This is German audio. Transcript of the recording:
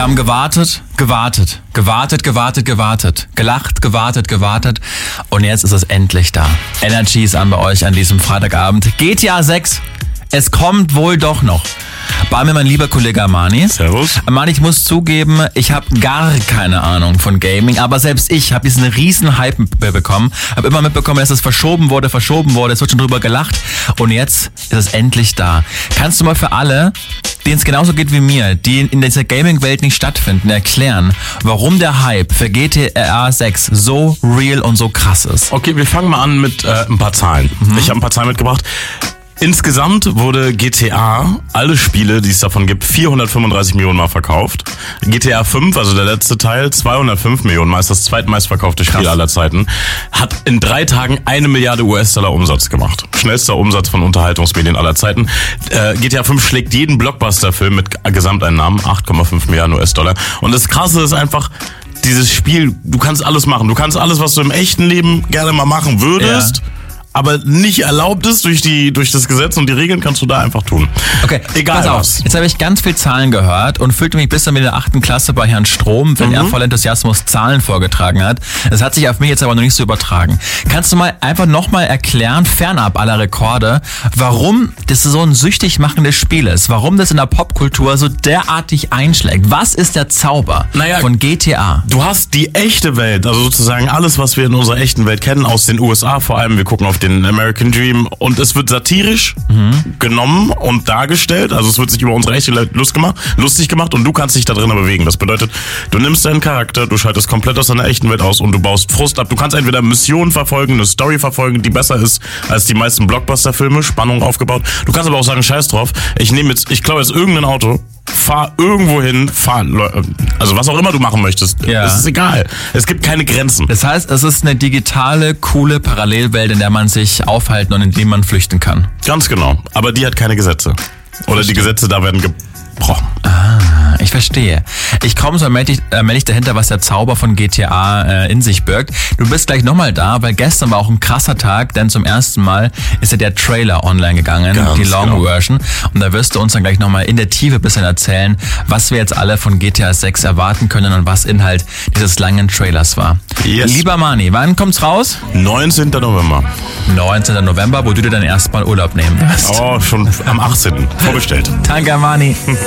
haben gewartet. Gelacht, gewartet. Und jetzt ist es endlich da. Energy ist an bei euch an diesem Freitagabend. GTA 6. Es kommt wohl doch noch. Bei mir mein lieber Kollege Armani. Servus. Armani, ich muss zugeben, ich habe gar keine Ahnung von Gaming, aber selbst ich habe diesen riesen Hype bekommen. Habe immer mitbekommen, dass es verschoben wurde. Es wird schon drüber gelacht und jetzt ist es endlich da. Kannst du mal für alle, denen es genauso geht wie mir, die in dieser Gaming-Welt nicht stattfinden, erklären, warum der Hype für GTA 6 so real und so krass ist? Okay, wir fangen mal an mit ein paar Zahlen. Ich habe ein paar Zahlen mitgebracht. Insgesamt wurde GTA, alle Spiele, die es davon gibt, 435 Millionen Mal verkauft. GTA 5, also der letzte Teil, 205 Millionen Mal, ist das zweitmeistverkaufte Spiel aller Zeiten. Hat in 3 Tagen 1 Milliarde US-Dollar Umsatz gemacht. Schnellster Umsatz von Unterhaltungsmedien aller Zeiten. GTA 5 schlägt jeden Blockbuster-Film mit Gesamteinnahmen, 8,5 Milliarden US-Dollar. Und das Krasse ist einfach, dieses Spiel, du kannst alles machen. Du kannst alles, was du im echten Leben gerne mal machen würdest, aber nicht erlaubt ist durch das Gesetz und die Regeln, kannst du da einfach tun. Okay, egal pass auf. was. Jetzt habe ich ganz viel Zahlen gehört und fühlte mich bis in der 8. Klasse bei Herrn Strom, wenn er voll Enthusiasmus Zahlen vorgetragen hat. Das hat sich auf mich jetzt aber noch nicht so übertragen. Kannst du mal einfach nochmal erklären, fernab aller Rekorde, warum das so ein süchtig machendes Spiel ist? Warum das in der Popkultur so derartig einschlägt? Was ist der Zauber von GTA? Du hast die echte Welt, also sozusagen alles, was wir in unserer echten Welt kennen, aus den USA vor allem. Wir gucken auf den American Dream und es wird satirisch genommen und dargestellt. Also es wird sich über unsere echte Welt lustig gemacht und du kannst dich da drinnen bewegen. Das bedeutet, du nimmst deinen Charakter, du schaltest komplett aus deiner echten Welt aus und du baust Frust ab. Du kannst entweder Missionen verfolgen, eine Story verfolgen, die besser ist als die meisten Blockbuster-Filme, Spannung aufgebaut. Du kannst aber auch sagen, scheiß drauf, ich klaue jetzt irgendein Auto, fahr irgendwo hin, also was auch immer du machen möchtest. Es ist egal. Es gibt keine Grenzen. Das heißt, es ist eine digitale, coole Parallelwelt, in der man sich aufhalten und in die man flüchten kann. Ganz genau. Aber die hat keine Gesetze. Oder die Gesetze da werden gebrochen. Ah, ich verstehe. Ich komme so allmählich dahinter, was der Zauber von GTA in sich birgt. Du bist gleich nochmal da, weil gestern war auch ein krasser Tag, denn zum ersten Mal ist ja der Trailer online gegangen, die Long-Version. Und da wirst du uns dann gleich nochmal in der Tiefe ein bisschen erzählen, was wir jetzt alle von GTA 6 erwarten können und was Inhalt dieses langen Trailers war. Yes. Lieber Mani, wann kommt's raus? 19. November. 19. November, wo du dir dann erstmal Urlaub nehmen wirst. Oh, schon am 18. Vorbestellt. Danke, Mani.